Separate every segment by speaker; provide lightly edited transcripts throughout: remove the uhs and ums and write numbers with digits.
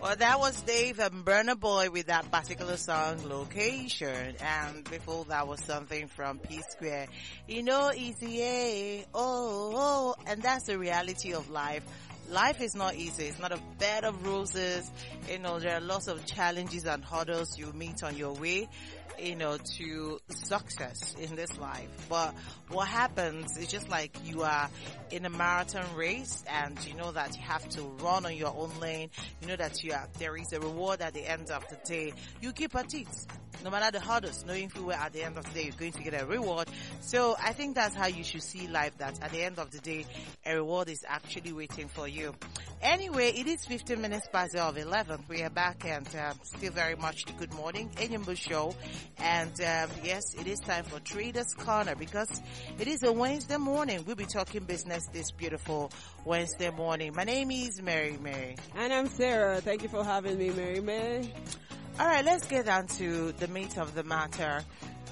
Speaker 1: Well, that was Dave and Burna Boy with that particular song, Location. And before that was something from P Square. You know, easy, and that's the reality of life. Life is not easy. It's not a bed of roses. You know, there are lots of challenges and hurdles you meet on your way, you know, to success in this life. But what happens is just like you are in a marathon race and you know that you have to run on your own lane. You know that there is a reward at the end of the day. You keep at it. No matter the hurdles, knowing full well at the end of the day you're going to get a reward. So I think that's how you should see life, that at the end of the day, a reward is actually waiting for you. Anyway, it is 15 minutes past the hour of 11. We are back and still very much the Good Morning Enyimbu Show. And yes, it is time for Traders Corner because it is a Wednesday morning. We'll be talking business this beautiful Wednesday morning. My name is Mary.
Speaker 2: And I'm Sarah. Thank you for having me, Mary.
Speaker 1: All right, let's get down to the meat of the matter.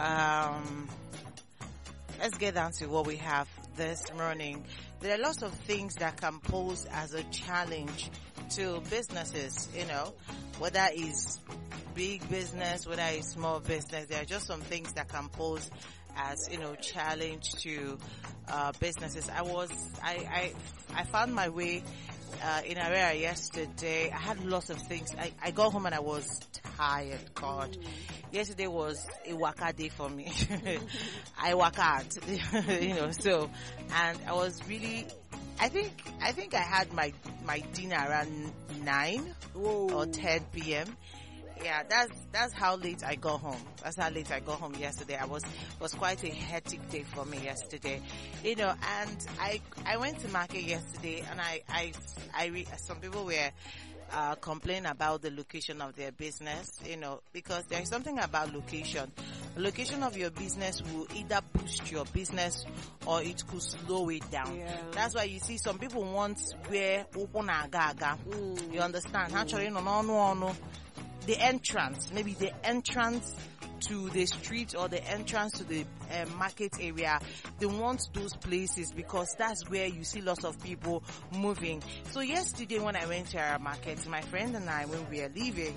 Speaker 1: Let's get down to what we have this morning. There are lots of things that can pose as a challenge to businesses, you know, whether it's big business, whether it's small business. There are just some things that can pose as, you know, challenge to businesses. I found my way in Area yesterday. I had lots of things. I got home and I was tired. God, yesterday was a waka day for me. I wakad, you know. So, and I was really. I think I had my dinner around 9 or 10 p.m. Yeah, that's how late I got home. That's how late I got home yesterday. Was quite a hectic day for me yesterday, you know. And I went to market yesterday, and I some people were complaining about the location of their business, you know, because there is something about location. The location of your business will either boost your business or it could slow it down.
Speaker 2: Yeah.
Speaker 1: That's why you see some people want where open agaga. You understand? Actually, no. The entrance, maybe the entrance to the street or the entrance to the market area, they want those places because that's where you see lots of people moving. So yesterday when I went to our market, my friend and I, when we were leaving,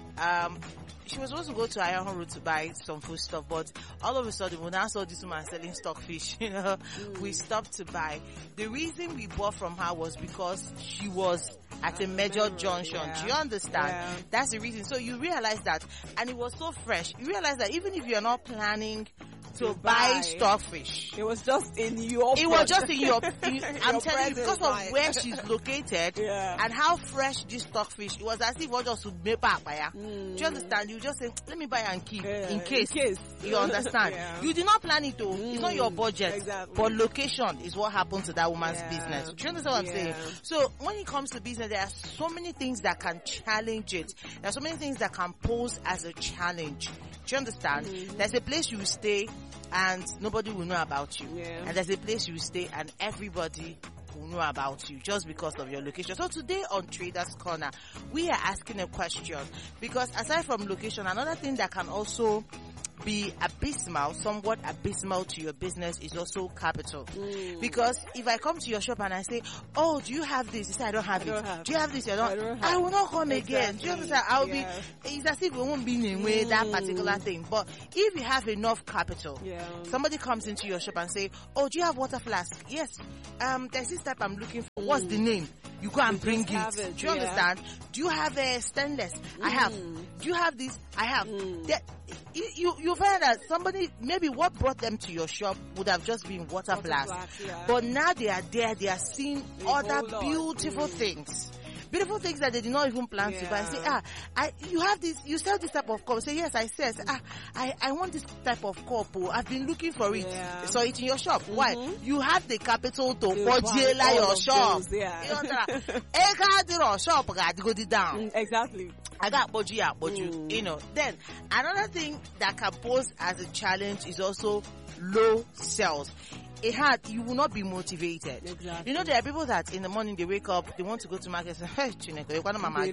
Speaker 1: she was supposed to go to Iron Road to buy some food stuff, but all of a sudden when I saw this woman selling stockfish, you know, we stopped to buy. The reason we bought from her was because she was at a major junction.
Speaker 2: Yeah.
Speaker 1: Do you understand?
Speaker 2: Yeah.
Speaker 1: That's the reason. So you realize that, and it was so fresh. You realize that even if you're not planning to buy stockfish,
Speaker 2: it was just in your.
Speaker 1: It was just in your. I'm telling you,
Speaker 2: presence,
Speaker 1: because of
Speaker 2: like.
Speaker 1: where she's located and how fresh this stockfish. It was as if what just to make back by her. Do you understand? You just say, let me buy and keep in case. You understand?
Speaker 2: Yeah.
Speaker 1: You did not plan it though. It's not your budget.
Speaker 2: Exactly.
Speaker 1: But location is what happened to that woman's business. Do you understand what I'm saying? So when it comes to business, there are so many things that can challenge it. There are so many things that can pose as a challenge. Do you understand? There's a place you stay and nobody will know about you. And there's a place you stay and everybody will know about you just because of your location. So today on Traders Corner, we are asking a question because aside from location, another thing that can also be abysmal, somewhat abysmal to your business is also capital. Because if I come to your shop and I say, oh, do you have this? You say, I don't have it. Do you have this? I will not come again. Do you understand? I'll be, it's as if we won't be in way that particular thing. But if you have enough capital, somebody comes into your shop and say, oh, do you have water flask? Yes. There's this type I'm looking for. What's the name? You go and bring it. Do you understand? Do you have a stainless? I have. Do you have this? I have. You find that somebody, maybe what brought them to your shop would have just been water flask. But now they are there, they are seeing other beautiful things. Beautiful things that they did not even plan to buy. Say, you have this, you sell this type of cup. Say, yes, I sell. Say, I want this type of cup. Oh, I've been looking for it. So it's in your shop. Why? You have the capital to purchase your shop. You understand? Shop, go down.
Speaker 2: Exactly.
Speaker 1: I got boju, you know. Then another thing that can pose as a challenge is also low sales. you will not be motivated.
Speaker 2: Exactly.
Speaker 1: You know, there are people that in the morning they wake up, they want to go to market and say, hey, Chineke, you want mama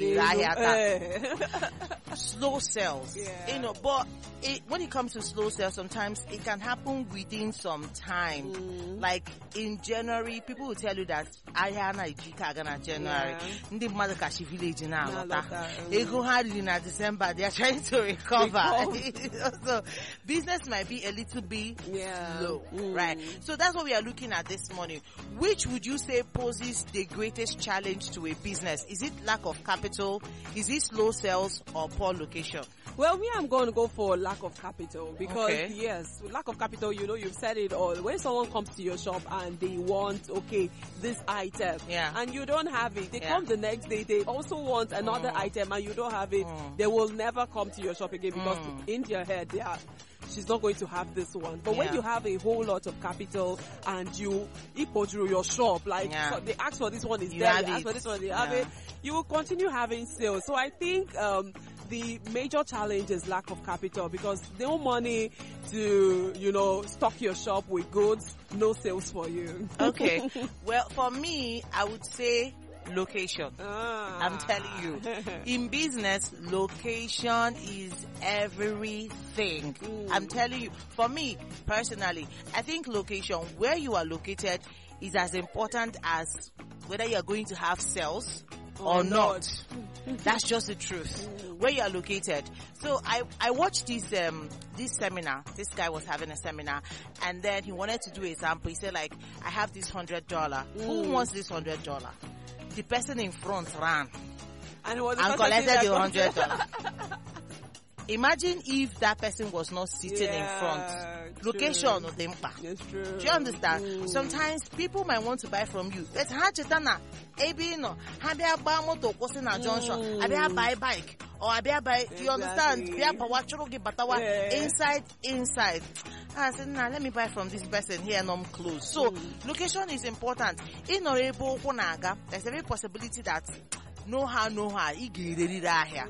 Speaker 1: slow sales.
Speaker 2: Yeah.
Speaker 1: You know, but when it comes to slow sales, sometimes it can happen within some time. Like in January, people will tell you that Ayana Ijika Gana January. Ndi mother kashi village now. Ego hard in December, they are trying to recover. So business might be a little bit low, right? So that's what we are looking at this morning. Which would you say poses the greatest challenge to a business? Is it lack of capital? Is it slow sales or poor location?
Speaker 2: Well, me, I'm going to go for lack of capital because, yes, lack of capital, you know, you've said it all. When someone comes to your shop and they want, this item, and you don't have it, they come the next day, they also want another item and you don't have it, they will never come to your shop again because in their head, she's not going to have this one. But when you have a whole lot of capital and you through your shop, so they ask for this one, is there, they ask for this one, they have it, you will continue having sales. So I think the major challenge is lack of capital because no money to, stock your shop with goods, no sales for you.
Speaker 1: Okay. Well, for me, I would say location. I'm telling you, in business, location is everything. I'm telling you, for me personally, I think location, where you are located, is as important as whether you are going to have sales or not. That's just the truth. Where you are located. So I watched this seminar. This guy was having a seminar, and then he wanted to do an example. He said, like, I have this $100. Who wants this $100? The person in front ran and collected the $100. Imagine if that person was not sitting in front. Location of the impact.
Speaker 2: It's true.
Speaker 1: Do you understand? Sometimes people might want to buy from you. It's hard to tell now. Habia buy motor crossing a junction. Habia buy bike. Or habia buy, you understand? Inside. I said, nah, let me buy from this person here and I'm close. So, location is important. In Orebo Konaga, there's every possibility that no how, here.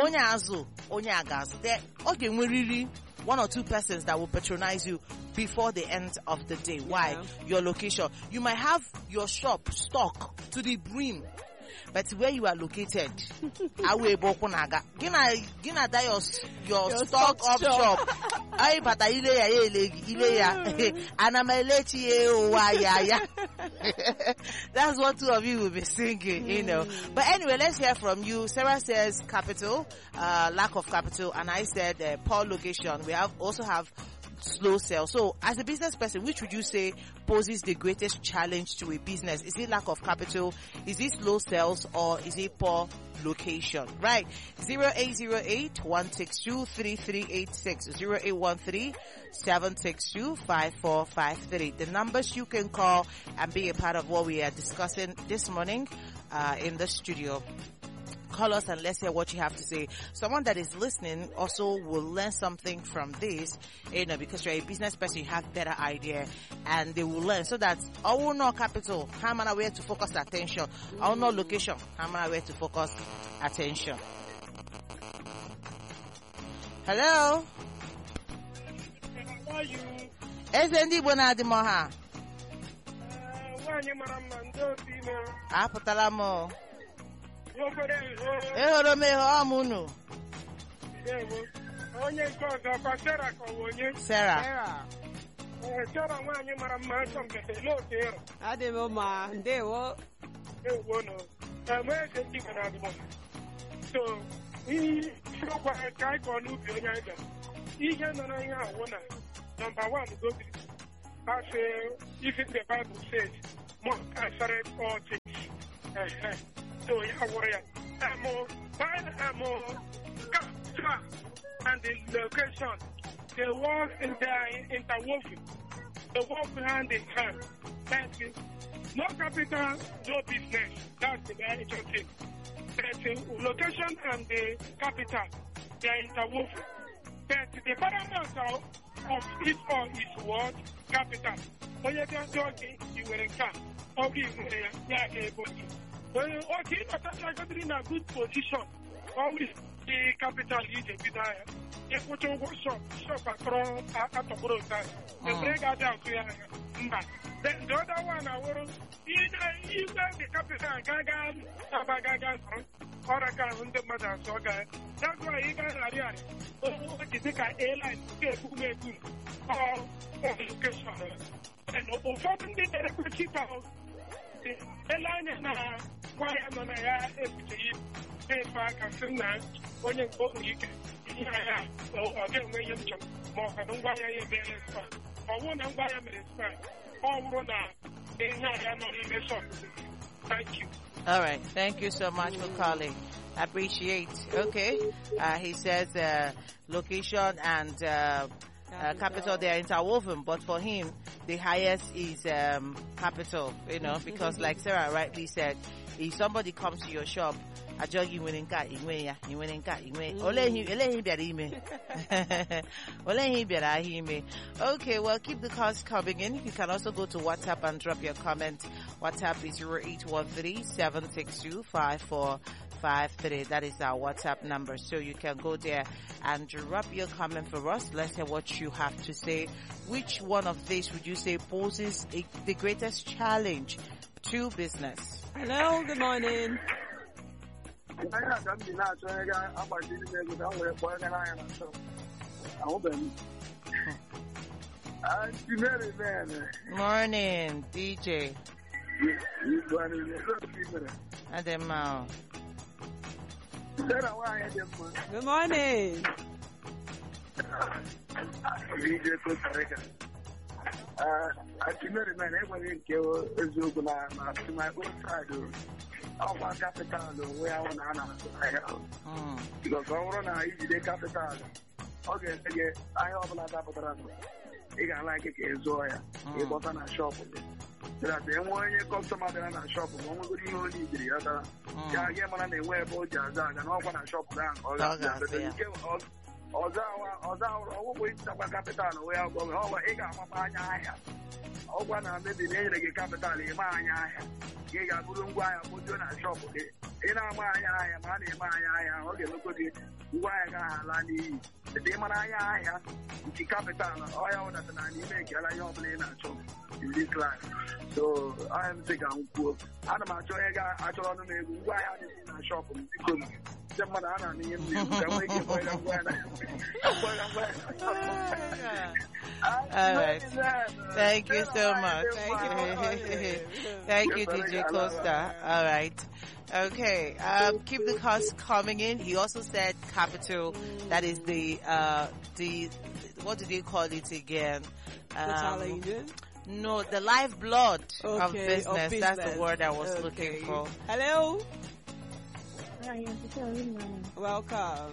Speaker 1: There, really one or two persons that will patronize you before the end of the day. Why? Your location. You might have your shop stocked to the brim, but where you are located, gina that your stock up shop. Ay bata ile ya That's what two of you will be singing, But anyway, let's hear from you. Sarah says capital, lack of capital, and I said poor location. We also have slow sales. So as a business person, which would you say poses the greatest challenge to a business? Is it lack of capital? Is it slow sales? Or is it poor location? Right. 0808-162-3386. 0813-762-5453. The numbers you can call and be a part of what we are discussing this morning in the studio. Call us and let's hear what you have to say. Someone that is listening also will learn something from this, because you're a business person, you have better idea, and they will learn so that I will know capital, how am I where to focus attention? I will know location, how am I where to focus attention? Hello?
Speaker 3: How are you?
Speaker 1: Ezendi Bonadi Moha. Apotala Sarah.
Speaker 3: Number one, if the Bible says, more answered all things. So warrior, and the location, the work in the interwoven, the work hand in hand. That is no capital, no business. That's the very interesting. The location and the capital, they are interwoven. But the paramount of it all is what? Capital. When you don't do it, you will come. Okay, in a good position, always the capital is a desire. ịkwụcha ụgwọ shop atọgburu ụta ebere ga-adị atụ ya anya mba. The other one awụrụ ibe the capital gaga agbagaga ọraka ahụ ndị mmadụ asọ ga that's why ị ga-arị arị o ji dịka airline nke ekwumekwu education ụfọdụ ndị na-erekwa chipa ele anya na ngwa ya nọ na ya ebuteghị na-efe aka sị na onye nke okpuru ike ihe ya ọ ga-enwe ihe m chọrọ ma ọ ka ngwa ya ya emere spa ọ bụrụ na ngwa ya mere spa ọ bụrụ na ihe ya nọ n'ime shop. Thank you.
Speaker 1: All right. Thank you so much for calling. I appreciate. Okay. He says location and capital, they are interwoven, but for him, the highest is capital, you know, because like Sarah rightly said, if somebody comes to your shop, okay, well, keep the calls coming in. You can also go to WhatsApp and drop your comment. WhatsApp is 0813-762-5453. That is our WhatsApp number. So you can go there and drop your comment for us. Let's hear what you have to say. Which one of these would you say poses the greatest challenge to business?
Speaker 2: Hello, good morning.
Speaker 1: Morning, DJ. Ademao.
Speaker 2: Good morning.
Speaker 4: DJ Costa Rica. I can man, everyone is to my own side. Of my capital, where I want to because I want to easy capital. Okay, I have a lot of capital. You can like it as well. You bought on a shop. That the one you customer in a shop, one would you need the other. Yeah, get money where both jazz and open a shop down. Although always have capital, we are going over Ega. Oh, one maybe the capital in my Giga Bulungwaya, Mujuna shop. In our money, okay, look at it. Why Lani, the Demonaya, the capital, oil that I make a lion plane and shop in this life. So I am saying, I'm poor. I'm a Joega, I told me why I didn't in a shop because someone I
Speaker 1: All right. Thank you so much. Thank you, DJ Costa. All right. Okay. Keep the calls coming in. He also said capital. That is the what do they call it again? No, the lifeblood of business. That's the word I was looking for.
Speaker 2: Hello.
Speaker 5: Hi,
Speaker 2: welcome.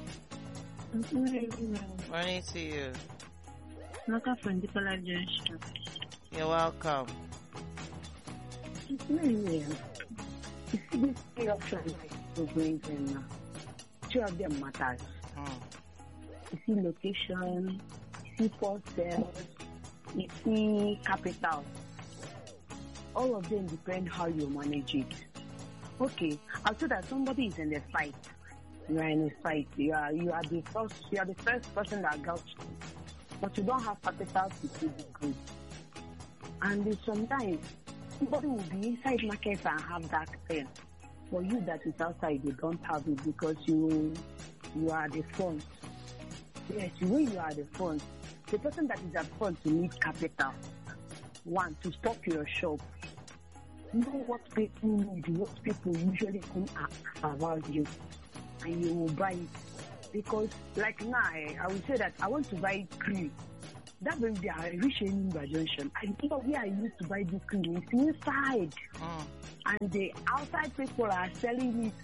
Speaker 1: Morning to you.
Speaker 5: Welcome from the Junction.
Speaker 1: You're welcome.
Speaker 5: It's really you see this option of going in two of them matters. You see location, you see for sales, you see capital. All of them depend how you manage it. Okay, I'll say that somebody is in a fight. You are in a fight. You are the first person that got you. But you don't have capital to keep the group. And sometimes somebody will be inside market and have that pain. For you that is outside, you don't have it because you are the front. Yes, when you are the front, the person that is at front, you need capital. One, to stock your shop. Know what people need, what people usually come ask about you, and you will buy it. Because like now, I will say that I want to buy cream. That when they are reaching in Junction, I know where I used to buy this cream. It's inside. And the outside people are selling it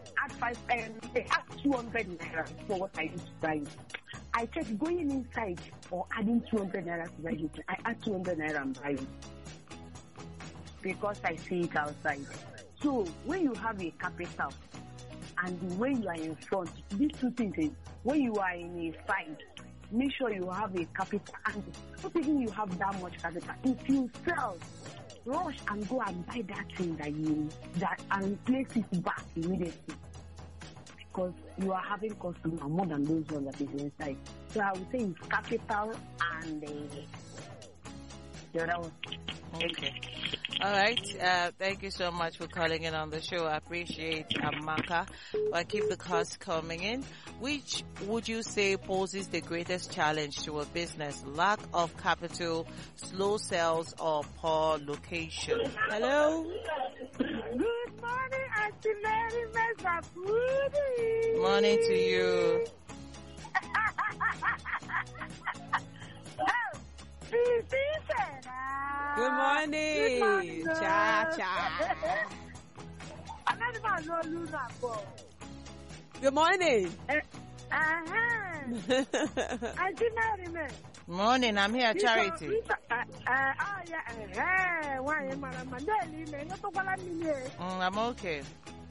Speaker 5: at 200 naira for what I used to buy. I checked going inside or adding 200 naira to buy it. I add 200 naira and buy it. Because I see it outside. So when you have a capital and when you are in front, these two things is when you are in a fight, make sure you have a capital and not even you have that much capital. If you sell, rush and go and buy that thing and place it back immediately. because you are having customers more than those ones that is inside. So I would say it's capital and the other one.
Speaker 1: Okay. All right. Thank you so much for calling in on the show. I appreciate Amaka. I'll keep the calls coming in. Which would you say poses the greatest challenge to a business? Lack of capital, slow sales, or poor location? Hello?
Speaker 6: Good morning, Auntie Mary Mesa.
Speaker 1: Morning to you.
Speaker 2: Good morning. Cha. Good morning.
Speaker 1: Morning, I'm here, Charity. I'm okay.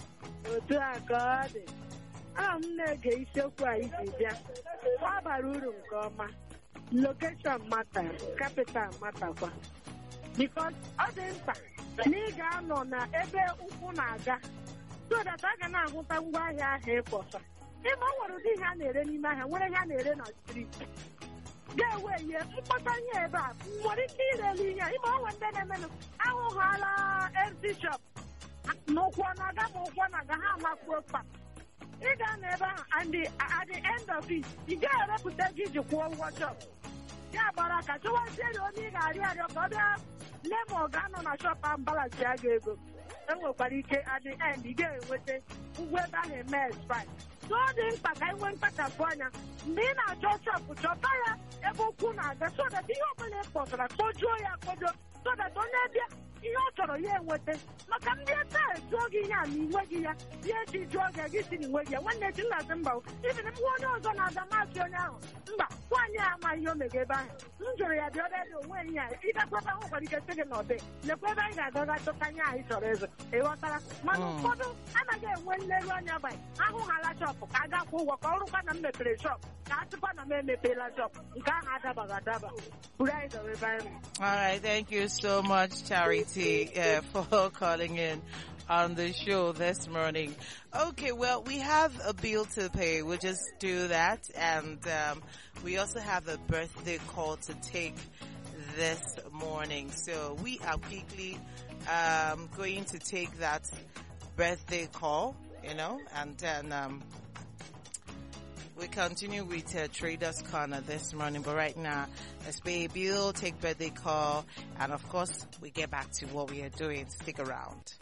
Speaker 6: Location matter, capital matter. Because other nigga no na ebe ukwu na-aga so that I can ahụta ngwa ahịa ahụ ịkpọsa ịma nwere ụdị ihe a na-ere n'ime ahịa nwere ihe a na-ere na street ga-ewe ihe mkpọta ihe ebe a nwere ike ireli ihe ịma ọnwe ndị na-emenụ ahụghara empty shop n'ụkwụ na-aga ma ụkwụ na-aga ha amakwuo pa ị ga na ebe ahụ and at the end of it ị ga-erepụta gị iji kwụọ ụgwọ shop ya gbara ka chọwazieri onye ị ga-arịọ arịọ ka ọ bịa lemọ ga-anọ na shop ahụ balansi ya ga-ego enwekwara ike at the end ị ga-enweta ụgwọ ebe ahụ eme expire so ọ dị mkpa ka enwe mkpachapụ anya mgbe ị na-achọ shop chọta ya ebe ụkwụ na-aga so that ihe ọbụla ị kpọtara kpojuo ya akpojo so that onye bịa ihe ọ chọrọ ya enweta maka ndị taa jụọ gị ihe a na inweghị ya ihe echi jụọ gị gị si na inweghị ya nwanne chi nnazi mba ibi na mgbe onye ọzọ na-ada masị onye ahụ mba nwaanyị a amaghị ihe o mega ebe ahụ m jụrụ ya bịa ọdịdị onwe ihe a ịgakwaba ahụ nwere ike sị gị n'ọbe lekwa ebe anyị ga-agaga chọta ihe anyị chọrọ ịzụ ịghọtara mana ụfọdụ anaghị enwe nleru anya abalị ahụ hala shọpụ ka a gakwa ụgwọ ka ọ rụkwa na m mepere shọpụ ka a sịkwa na m emepeela shọpụ nke ahụ adabaghị adaba buru anyị dọrọ ebe anyị.
Speaker 1: All right, thank you so much, Charity, for calling in on the show this morning. Okay, well, we have a bill to pay. We'll just do that. And we also have a birthday call to take this morning. So we are quickly going to take that birthday call, and then we continue with Traders Corner this morning. But right now, let's pay a bill, take birthday call, and of course, we get back to what we are doing. Stick around.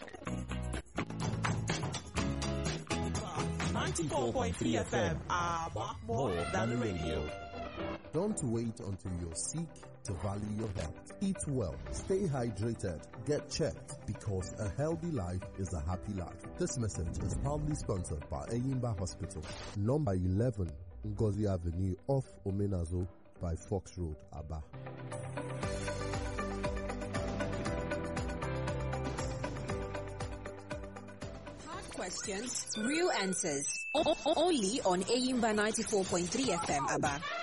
Speaker 7: 94.3 FM are more than the radio.
Speaker 8: Don't wait until you're sick to value your health. Eat well, stay hydrated, get checked, because a healthy life is a happy life. This message is proudly sponsored by Eyimba Hospital, number 11, Ngozi Avenue, off Omenazo by Fox Road, Aba.
Speaker 9: Hard questions, real answers. Only on Eyimba 94.3 FM, Aba.